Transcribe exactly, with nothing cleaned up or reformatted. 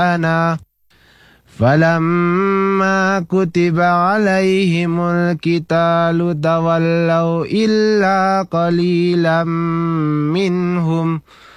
بيانا فلما كتب عليهم القتال تولوا إلا قليلا منهم